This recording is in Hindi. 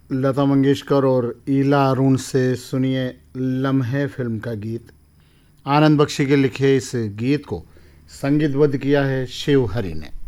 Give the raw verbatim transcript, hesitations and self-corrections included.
लता मंगेशकर और ईला अरुण से सुनिए लम्हे फिल्म का गीत। आनंद बख्शी के लिखे इस गीत को संगीतबद्ध किया है शिव हरि ने।